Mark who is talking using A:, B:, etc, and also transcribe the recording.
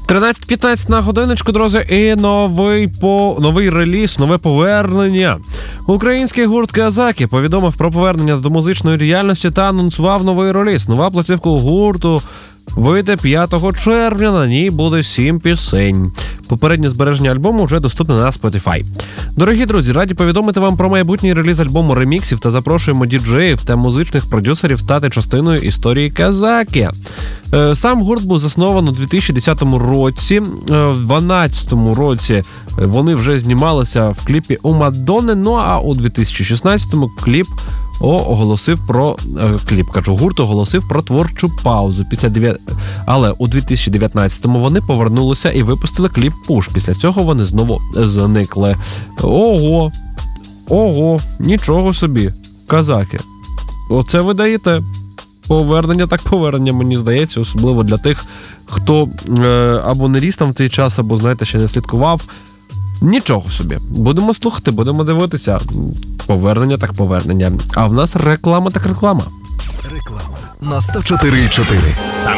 A: 13:15 на годиночку, друзі, і новий реліз, нове повернення. Український гурт «Казаки» повідомив про повернення до музичної діяльності та анонсував новий реліз. Нова платівка гурту вийде 5 червня, на ній буде 7 пісень. Попереднє збереження альбому вже доступне на Spotify. Дорогі друзі, раді повідомити вам про майбутній реліз альбому реміксів та запрошуємо діджеїв та музичних продюсерів стати частиною історії «Казаки». Сам гурт був заснований у 2010 році. В 2012 році вони вже знімалися в кліпі у Мадонни, ну а у 2016-му гурт оголосив про творчу паузу. Але у 2019-му вони повернулися і випустили кліп «Пуш». Після цього вони знову зникли. Ого, нічого собі, «Казаки». Оце ви даєте. Повернення, мені здається, особливо для тих, хто або не ріс там в цей час, або, знаєте, ще не слідкував. Нічого собі. Будемо слухати, будемо дивитися. Повернення так повернення. А в нас реклама так реклама.
B: Реклама на 104.4.